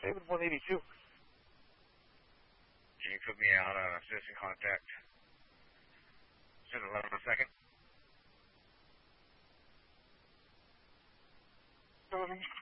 David 182. Can you put me out on citizen contact? Should 11 a second. Seven.